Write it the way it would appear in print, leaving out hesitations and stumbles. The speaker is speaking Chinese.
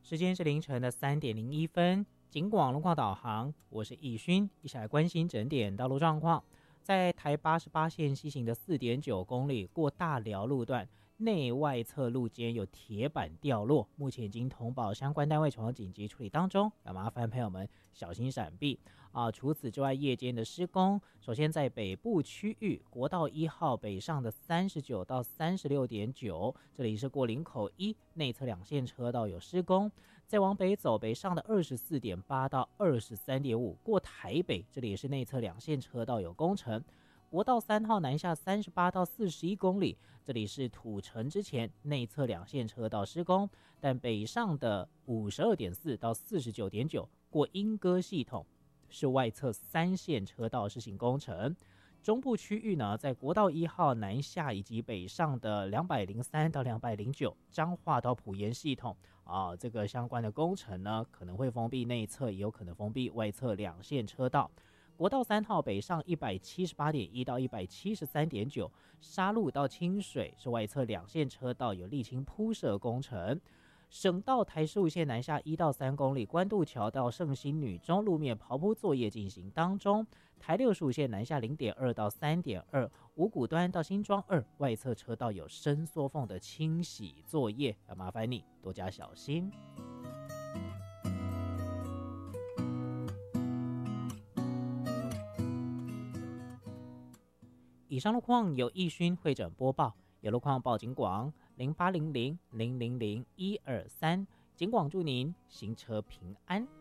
时间是凌晨的3:01，警广路况导航，我是易勋，一起来关心整点道路状况。在台88线西行的4.9公里过大寮路段，内外侧路间有铁板掉落，目前已经通报相关单位从紧急处理当中，要麻烦朋友们小心闪避除此之外，夜间的施工，首先在北部区域国道1号北上的39到36.9，这里是过林口1内侧2线车道有施工，再往北走，北上的24.8到23.5过台北，这里也是内侧2线车道有工程。国道3号南下38到41公里，这里是土城之前内侧2线车道施工，但北上的52.4到49.9过莺歌系统是外侧3线车道施行工程。中部区域呢，在国道1号南下以及北上的203到209彰化到埔盐系统这个相关的工程呢，可能会封闭内侧，也有可能封闭外侧2线车道。国道3号北上178.1到173.9，沙鹿到清水是外侧2线车道有沥青铺设工程。省道台十五线南下1到3公里，关渡桥到圣心女中路面刨铺作业进行当中。台65线南下0.2到3.2，五股端到新庄2外侧车道有伸缩缝的清洗作业，要麻烦你多加小心。以上路况由易勋会诊播报，有路况报警广0800000123，警广祝您行车平安。